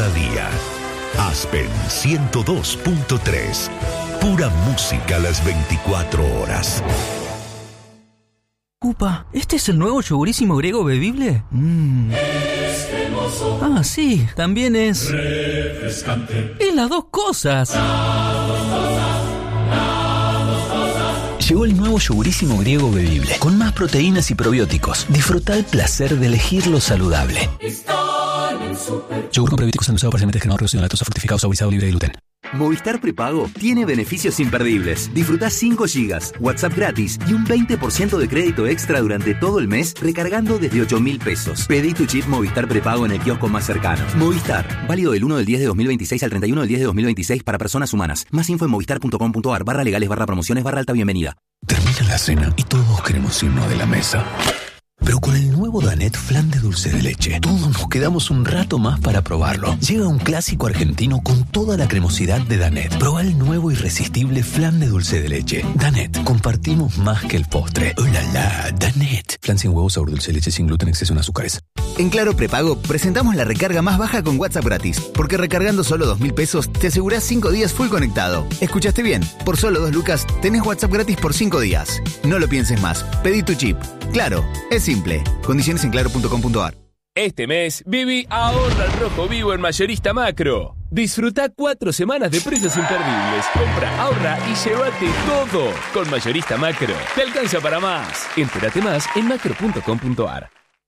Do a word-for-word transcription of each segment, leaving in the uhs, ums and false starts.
cada día. Aspen ciento dos punto tres. Pura música a las veinticuatro horas. Upa, ¿este es el nuevo yogurísimo griego bebible? Mmm. Ah, sí, también es... refrescante. Y las dos cosas. Las dos cosas, las dos cosas. Llegó el nuevo yogurísimo griego bebible, con más proteínas y probióticos. Disfruta el placer de elegir lo saludable. Yogur con probióticos endulzado parcialmente descremado, reducido en lactosa, fructificado, saborizado, libre de gluten. Movistar Prepago tiene beneficios imperdibles. Disfrutá cinco gigas, WhatsApp gratis y un veinte por ciento de crédito extra durante todo el mes recargando desde ocho mil pesos. Pedí tu chip Movistar Prepago en el kiosco más cercano. Movistar, válido del uno del diez de dos mil veintiséis al treinta y uno del diez de dos mil veintiséis para personas humanas. Más info en movistar punto com punto ar barra legales barra promociones barra alta bienvenida. Termina la cena y todos queremos irnos de la mesa. Pero con el nuevo Danet Flan de dulce de leche, todos nos quedamos un rato más para probarlo. Llega un clásico argentino con toda la cremosidad de Danet. Proba el nuevo irresistible Flan de dulce de leche. Danet, compartimos más que el postre. ¡Oh, la, la! Danet. Flan sin huevo, sabor dulce de leche, sin gluten, exceso en azúcares. En Claro Prepago presentamos la recarga más baja con WhatsApp gratis. Porque recargando solo dos mil pesos te asegurás cinco días full conectado. ¿Escuchaste bien? Por solo dos lucas tenés WhatsApp gratis por cinco días. No lo pienses más. Pedí tu chip. Claro, es simple. Condiciones en claro punto com punto ar. Este mes, Vivi ahorra al rojo vivo en Mayorista Macro. Disfruta cuatro semanas de precios imperdibles. Compra, ahorra y llévate todo. Con Mayorista Macro. Te alcanza para más. Entérate más en macro punto com punto ar.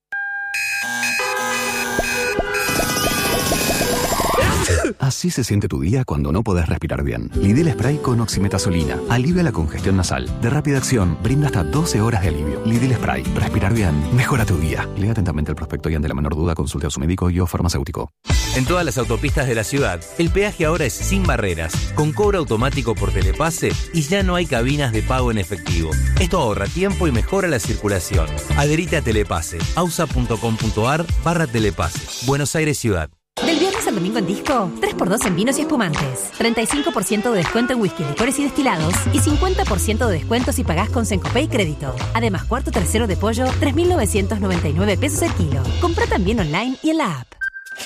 Así se siente tu día cuando no podés respirar bien. Lidl Spray con oximetazolina. Alivia la congestión nasal. De rápida acción, brinda hasta doce horas de alivio. Lidl Spray. Respirar bien. Mejora tu día. Lea atentamente el prospecto y ante la menor duda consulte a su médico y o farmacéutico. En todas las autopistas de la ciudad, el peaje ahora es sin barreras, con cobro automático por telepase y ya no hay cabinas de pago en efectivo. Esto ahorra tiempo y mejora la circulación. Adherite a Telepase. ausa punto com punto ar barra telepase. Buenos Aires Ciudad. Del viernes al domingo en Disco, tres por dos en vinos y espumantes, treinta y cinco por ciento de descuento en whisky, licores y destilados y cincuenta por ciento de descuento si pagás con Sencopay y crédito. Además, cuarto tercero de pollo, tres mil novecientos noventa y nueve pesos el kilo. Comprá también online y en la app.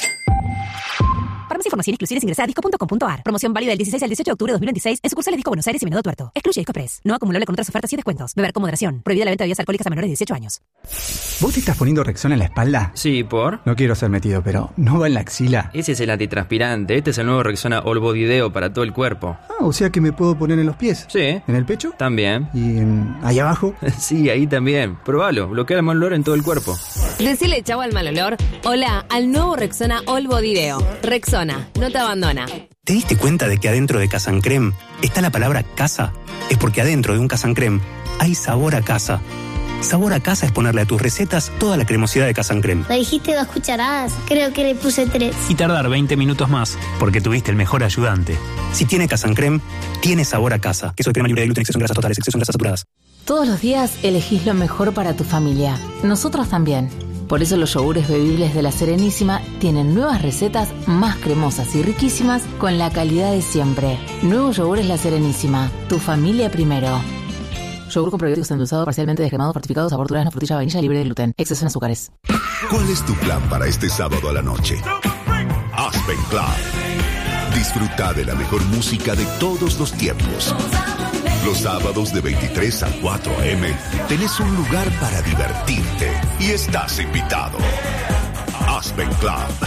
Para más información y exclusiones ingresa a disco punto com punto ar. Promoción válida del dieciséis al dieciocho de octubre de dos mil veintiséis en sucursales Disco Buenos Aires y Venado Tuerto. Excluye Disco Press. No acumulable con otras ofertas y descuentos. Beber con moderación. Prohibida la venta de bebidas alcohólicas a menores de dieciocho años. ¿Vos te estás poniendo Rexona en la espalda? Sí, ¿por? No quiero ser metido, pero ¿no va en la axila? Ese es el antitranspirante. Este es el nuevo Rexona All Body Deo para todo el cuerpo. Ah, o sea que me puedo poner en los pies. Sí. ¿En el pecho? También. ¿Y en... ahí abajo? Sí, ahí también. Probalo. Bloquea el mal olor en todo el cuerpo. Decirle chau al mal olor. Hola al nuevo Rexona All Body Deo. Rexona, no te abandona. ¿Te diste cuenta de que adentro de Casancrem está la palabra casa? Es porque adentro de un Casancrem hay sabor a casa. Sabor a casa es ponerle a tus recetas toda la cremosidad de Casancrem. Me dijiste dos cucharadas, creo que le puse tres. Y tardar veinte minutos más, porque tuviste el mejor ayudante. Si tiene Casancrem, tiene sabor a casa. Queso de crema libre de gluten, exceso en grasas totales, exceso en grasas saturadas. Todos los días elegís lo mejor para tu familia. Nosotros también. Por eso los yogures bebibles de La Serenísima tienen nuevas recetas más cremosas y riquísimas con la calidad de siempre. Nuevos yogures La Serenísima. Tu familia primero. Yogur con probióticos endulzado, parcialmente descremado, fortificado, sabor durazno, frutilla, vainilla, libre de gluten. Exceso en azúcares. ¿Cuál es tu plan para este sábado a la noche? Aspen Club. Disfruta de la mejor música de todos los tiempos. Los sábados de veintitrés a cuatro a eme tenés un lugar para divertirte y estás invitado. Aspen Club.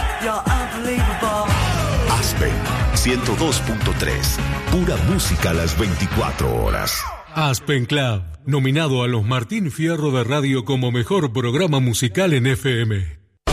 Aspen ciento dos punto tres. Pura música a las veinticuatro horas. Aspen Club, nominado a los Martín Fierro de Radio como mejor programa musical en F M.